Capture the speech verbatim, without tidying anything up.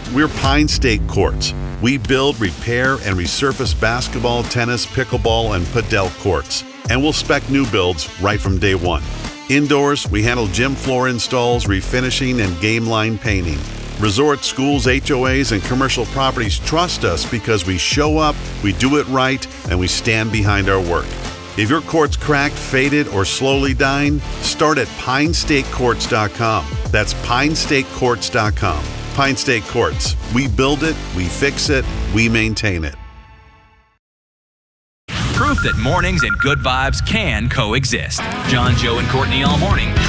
We're Pine State Courts. We build, repair, and resurface basketball, tennis, pickleball, and padel courts. And we'll spec new builds right from day one. Indoors, we handle gym floor installs, refinishing, and game line painting. Resorts, schools, H O As, and commercial properties trust us because we show up, we do it right, and we stand behind our work. If your court's cracked, faded, or slowly dying, start at pine state courts dot com. That's pine state courts dot com. Pine State Courts. We build it, we fix it, we maintain it. Proof that mornings and good vibes can coexist. John, Joe, and Courtney all morning.